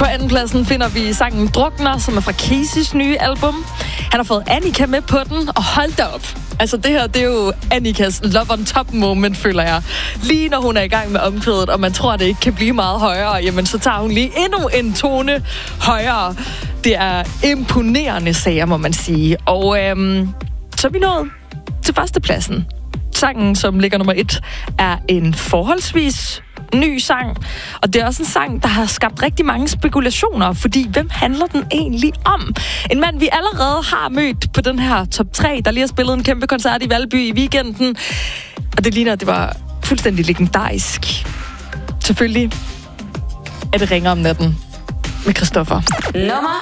På andenpladsen finder vi sangen Drukner, som er fra Casey's nye album. Han har fået Annika med på den, og hold da op. Altså det her, det er jo Annikas love on top moment, føler jeg. Lige når hun er i gang med omkvædet, og man tror, det ikke kan blive meget højere, jamen så tager hun lige endnu en tone højere. Det er imponerende sager, må man sige. Og så er vi nået til førstepladsen. Sangen, som ligger nummer 1, er en forholdsvis ny sang. Og det er også en sang, der har skabt rigtig mange spekulationer, fordi hvem handler den egentlig om? En mand, vi allerede har mødt på den her top 3, der lige har spillet en kæmpe koncert i Valby i weekenden. Og det ligner, at det var fuldstændig legendarisk. Selvfølgelig er det Ringer om natten med Christoffer. Nummer